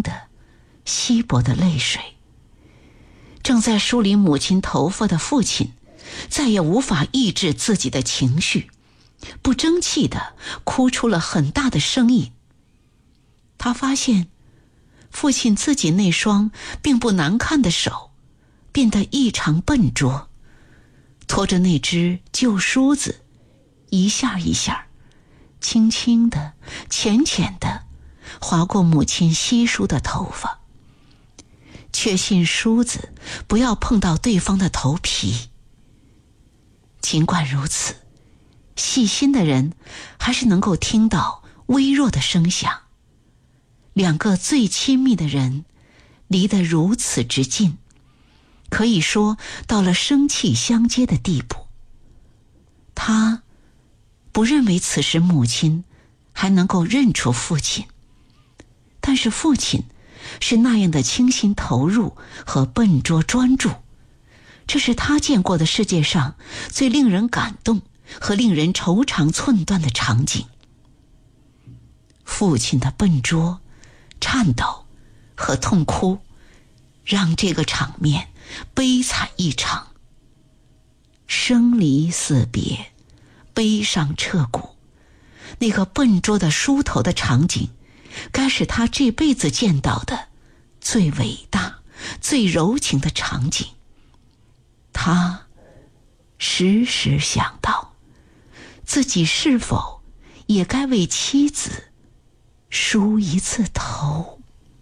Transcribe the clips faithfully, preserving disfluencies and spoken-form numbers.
的稀薄的泪水。正在梳理母亲头发的父亲再也无法抑制自己的情绪，不争气地哭出了很大的声音。他发现父亲自己那双并不难看的手变得异常笨拙，拖着那只旧梳子一下一下轻轻地浅浅地划过母亲稀疏的头发，确信梳子不要碰到对方的头皮。尽管如此，细心的人还是能够听到微弱的声响。两个最亲密的人离得如此之近，可以说到了生气相接的地步。他不认为此时母亲还能够认出父亲，但是父亲是那样的倾心投入和笨拙专注，这是他见过的世界上最令人感动和令人愁肠寸断的场景。父亲的笨拙、颤抖和痛哭让这个场面悲惨异常。生离死别，悲伤彻骨，那个笨拙的梳头的场景该是他这辈子见到的最伟大、最柔情的场景。他时时想到，自己是否也该为妻子梳一次头。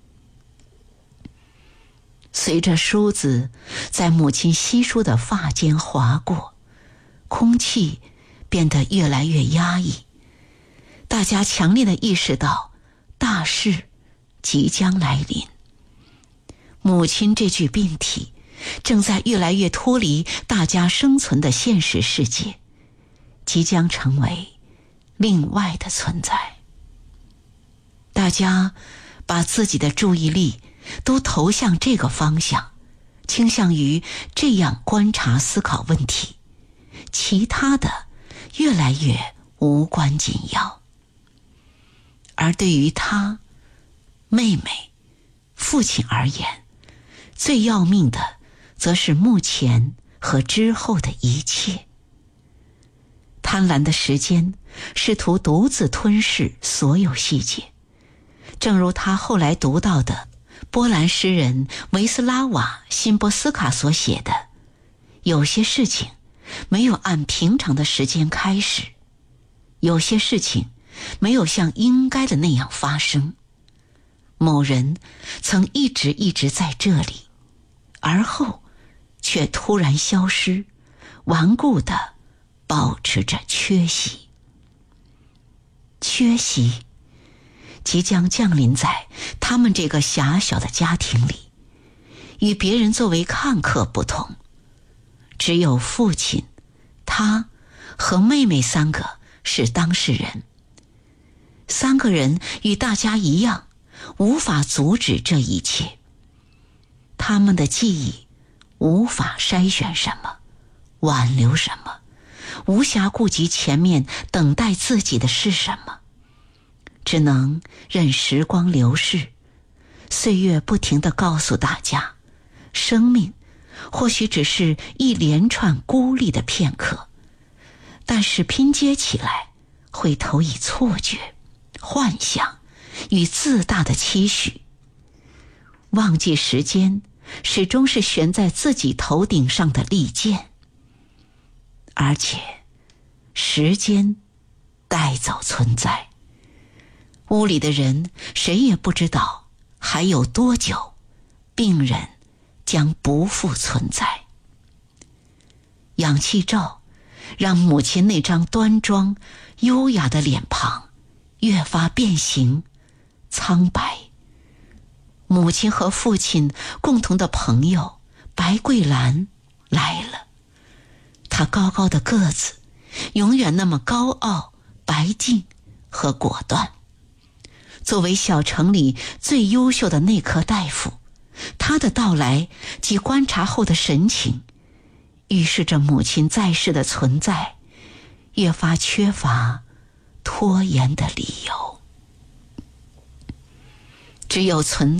随着梳子在母亲稀疏的发间划过，空气变得越来越压抑。大家强烈地意识到大事即将来临。母亲这具病体正在越来越脱离大家生存的现实世界，即将成为另外的存在。大家把自己的注意力都投向这个方向，倾向于这样观察思考问题，其他的越来越无关紧要。而对于他、妹妹、父亲而言，最要命的则是目前和之后的一切。贪婪的时间试图独自吞噬所有细节，正如他后来读到的波兰诗人维斯拉瓦·辛波斯卡所写的，有些事情没有按平常的时间开始，有些事情没有像应该的那样发生。某人曾一直一直在这里，而后却突然消失，顽固地保持着缺席。缺席即将降临在他们这个狭小的家庭里。与别人作为看客不同，只有父亲、他和妹妹三个是当事人。三个人与大家一样，无法阻止这一切。他们的记忆无法筛选什么，挽留什么，无暇顾及前面等待自己的是什么，只能任时光流逝。岁月不停地告诉大家，生命或许只是一连串孤立的片刻，但是拼接起来会投以错觉、幻想与自大的期许。忘记时间始终是悬在自己头顶上的利剑，而且时间带走存在。屋里的人谁也不知道还有多久病人将不复存在。氧气罩让母亲那张端庄优雅的脸庞越发变形苍白。母亲和父亲共同的朋友白桂兰来了。她高高的个子永远那么高傲、白净和果断。作为小城里最优秀的内科大夫，他的到来及观察后的神情，预示着母亲在世的存在越发缺乏拖延的理由。只有存